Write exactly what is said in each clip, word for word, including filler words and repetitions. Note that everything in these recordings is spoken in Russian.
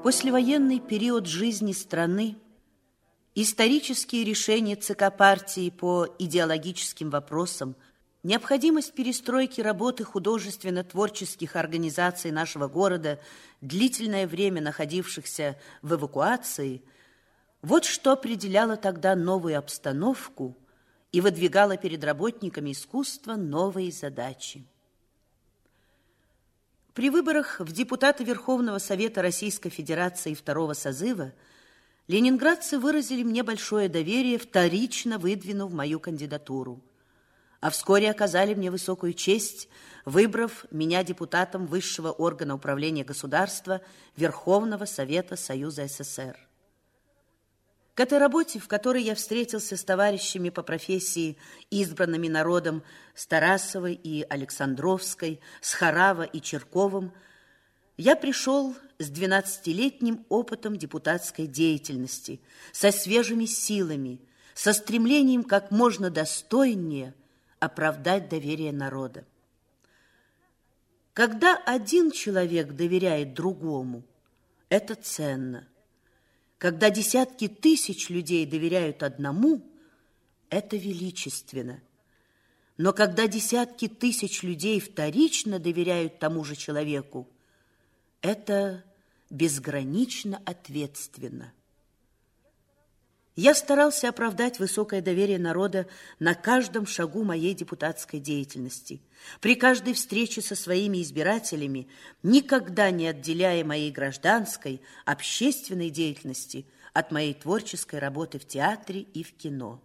Послевоенный период жизни страны, исторические решения ЦК партии по идеологическим вопросам, необходимость перестройки работы художественно-творческих организаций нашего города, длительное время находившихся в эвакуации, вот что определяло тогда новую обстановку и выдвигало перед работниками искусства новые задачи. При выборах в депутаты Верховного Совета Российской Федерации второго созыва ленинградцы выразили мне большое доверие, вторично выдвинув мою кандидатуру, а вскоре оказали мне высокую честь, выбрав меня депутатом высшего органа управления государства Верховного Совета Союза СССР. К этой работе, в которой я встретился с товарищами по профессии, избранными народом, с Тарасовой и Александровской, с Хараво и Черковым, я пришел с двенадцатилетним опытом депутатской деятельности, со свежими силами, со стремлением как можно достойнее оправдать доверие народа. Когда один человек доверяет другому, это ценно. Когда десятки тысяч людей доверяют одному, это величественно. Но когда десятки тысяч людей вторично доверяют тому же человеку, это безгранично ответственно. Я старался оправдать высокое доверие народа на каждом шагу моей депутатской деятельности, при каждой встрече со своими избирателями, никогда не отделяя моей гражданской, общественной деятельности от моей творческой работы в театре и в кино.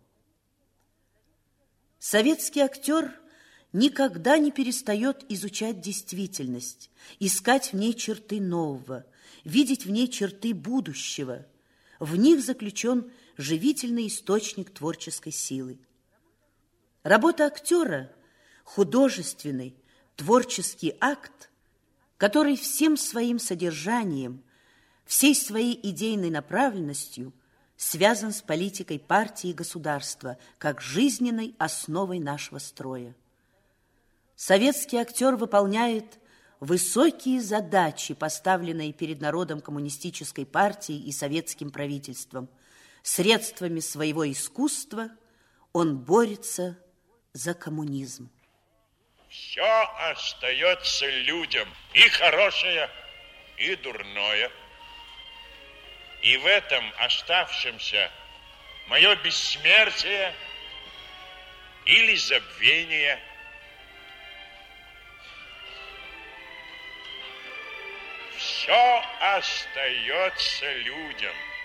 Советский актер никогда не перестает изучать действительность, искать в ней черты нового, видеть в ней черты будущего. В них заключен живительный источник творческой силы. Работа актера – художественный, творческий акт, который всем своим содержанием, всей своей идейной направленностью связан с политикой партии и государства, как жизненной основой нашего строя. Советский актер выполняет высокие задачи, поставленные перед народом коммунистической партией и советским правительством. Средствами своего искусства он борется за коммунизм. Все остается людям, и хорошее, и дурное. И в этом оставшемся мое бессмертие или забвение. Все остается людям.